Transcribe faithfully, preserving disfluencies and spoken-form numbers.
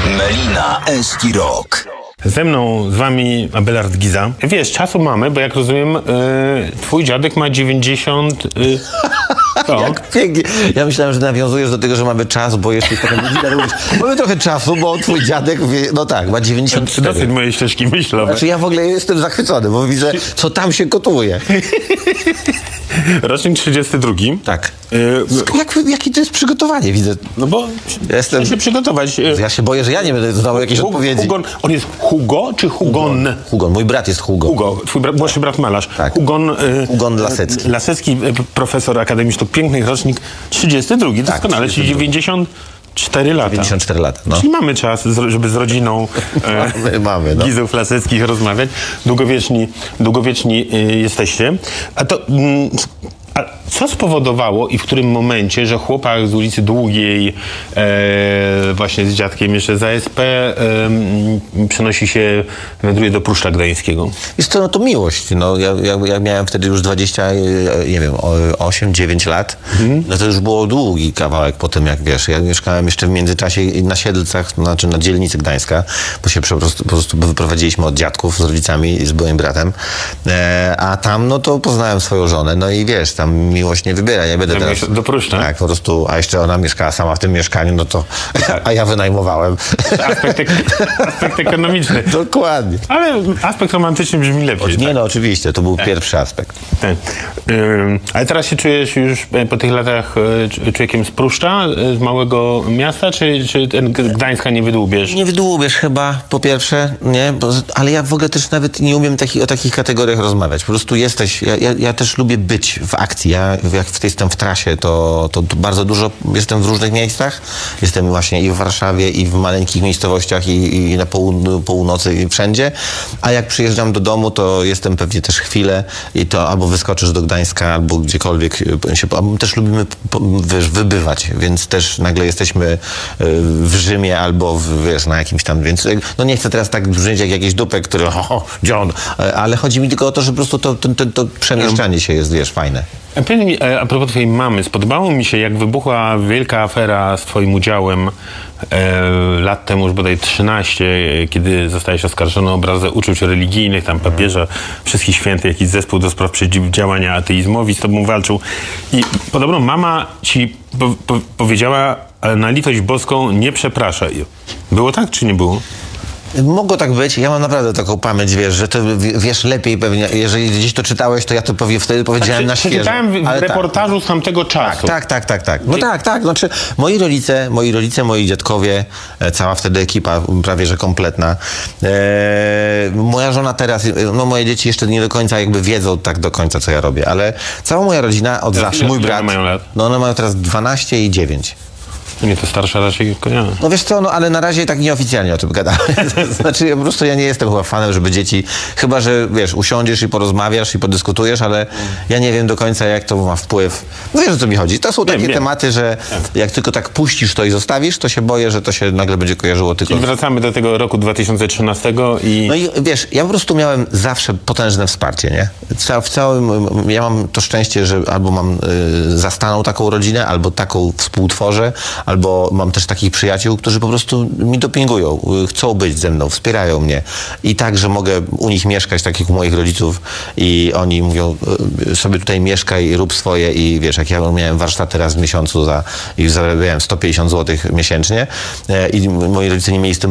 Melina Eski Rock. Ze mną, z wami Abelard Giza. Wiesz, czasu mamy, bo jak rozumiem, yy, twój dziadek ma dziewięćdziesiąt... Yy, Jak pięknie. Ja myślałem, że nawiązujesz do tego, że mamy czas, bo jeszcze trochę mamy trochę czasu, bo twój dziadek, wie, no tak, ma dziewięćdziesiąt cztery. Dosyć mojej ścieżki myślowe. Znaczy ja w ogóle jestem zachwycony, bo widzę, co tam się kotuje. Rocznik trzydziesty drugi. Tak. Yy, Jak, jakie to jest przygotowanie, widzę. no bo Jestem- chcę się przygotować. Yy, Ja się boję, że ja nie będę znał jakiejś Hugo, odpowiedzi. Hugon, on jest Hugo czy Hugon? Hugon, mój brat jest Hugo. Hugo, twój brat, młodszy brat malarz. Tak. Hugon, yy, Hugon Lasecki. Lasecki, yy, profesor Akademii Sztuk Pięknych, rocznik trzydziesty drugi. Tak, Doskonale, czyli trzydziesty drugi. dziewięćdziesiąt cztery lata. dziewięćdziesiąt cztery lata, no. Czyli mamy czas, z- żeby z rodziną e, Mamy, mamy, no. Gizów Laseckich rozmawiać. Długowieczni, długowieczni y, jesteście. A to... Mm, a co spowodowało i w którym momencie, że chłopak z ulicy Długiej e, właśnie z dziadkiem jeszcze z A S P e, m, przenosi się, wędruje do Pruszcza Gdańskiego? Wiesz co, no to miłość. No, ja, ja, ja miałem wtedy już dwadzieścia, nie wiem, osiem dziewięć lat. Mhm. No to już było długi kawałek po tym, jak wiesz. Ja mieszkałem jeszcze w międzyczasie na Siedlcach, to znaczy na dzielnicy Gdańska, bo się po prostu, po prostu wyprowadziliśmy od dziadków z rodzicami i z moim bratem. E, a tam, no to poznałem swoją żonę. No i wiesz, tam miłość nie wybiera. Ja będę Tam teraz... jeszcze do Pruszcza? Tak, po prostu, a jeszcze ona mieszkała sama w tym mieszkaniu, no to... A ja wynajmowałem. Aspekt, ek- aspekt ekonomiczny. Dokładnie. Ale aspekt romantyczny brzmi lepiej. Nie no, oczywiście, to był pierwszy aspekt. Tak. Ym, ale teraz się czujesz już e, po tych latach e, cz- człowiekiem z Pruszcza, e, z małego miasta, czy, czy ten G- Gdańska nie wydłubiesz? Nie wydłubiesz chyba, po pierwsze, nie? Bo, ale ja w ogóle też nawet nie umiem taki, o takich kategoriach rozmawiać. Po prostu jesteś, ja, ja, ja też lubię być w akcji. Ja jak w- jestem w trasie, to, to, to bardzo dużo jestem w różnych miejscach. Jestem właśnie i w Warszawie, i w maleńkich miejscowościach, i, i na południu, północy, i wszędzie. A jak przyjeżdżam do domu, to jestem pewnie też chwilę i to albo wyskoczysz do Gdańska, albo gdziekolwiek się... A my też lubimy po- wiesz, wybywać, więc też nagle jesteśmy y, w Rzymie albo w, wiesz, na jakimś tam, więc no nie chcę teraz tak brzmieć jak jakiś dupek, który o, John, ale chodzi mi tylko o to, że po prostu to, to, to, to przemieszczanie się jest, wiesz, fajne. A powiedz mi, e, a propos twojej mamy, spodobało mi się, jak wybuchła wielka afera z twoim udziałem e, lat temu, już bodaj trzynaście, e, kiedy zostałeś oskarżony o obrazę uczuć religijnych, tam papieża, wszystkich świętych, jakiś zespół do spraw przeciwdziałania ateizmowi z tobą walczył. I podobno mama ci po, po, powiedziała, ale na litość boską nie przepraszaj. Było tak, czy nie było? Mogło tak być. Ja mam naprawdę taką pamięć, wiesz, że to w- wiesz lepiej pewnie. Jeżeli gdzieś to czytałeś, to ja to powie, wtedy powiedziałem na świeżo. Czytałem w, w Ale tak. reportażu z tamtego czasu. Tak, tak, tak, tak. No tak, tak. Znaczy, moi rodzice, moi rodzice, moi dziadkowie, e, cała wtedy ekipa prawie że kompletna. E, moja żona teraz, no moje dzieci jeszcze nie do końca jakby wiedzą tak do końca, co ja robię, ale cała moja rodzina od zawsze, ile- mój ile brat, mają lat? no one mają teraz dwanaście i dziewięć. Nie, to starsza raczej konia. No wiesz co, no ale na razie tak nieoficjalnie o tym gadamy. Znaczy ja po prostu ja nie jestem chyba fanem, żeby dzieci, chyba że wiesz, usiądziesz i porozmawiasz i podyskutujesz, ale ja nie wiem do końca jak to ma wpływ. No wiesz o co mi chodzi. To są takie wiem. tematy, że jak tylko tak puścisz to i zostawisz, to się boję, że to się nagle będzie kojarzyło tylko... I wracamy do tego roku dwa tysiące trzynastego i... No i wiesz, ja po prostu miałem zawsze potężne wsparcie, nie? Ca- w całym, ja mam to szczęście, że albo mam y, zastaną taką rodzinę, albo taką współtworzę, albo mam też takich przyjaciół, którzy po prostu mi dopingują, y, chcą być ze mną, wspierają mnie. I tak, że mogę u nich mieszkać, tak jak u moich rodziców i oni mówią, y, sobie tutaj mieszkaj, rób swoje i wiesz, jak ja miałem warsztaty raz w miesiącu za, i zarabiałem sto pięćdziesiąt złotych miesięcznie y, i moi rodzice nie mieli z tym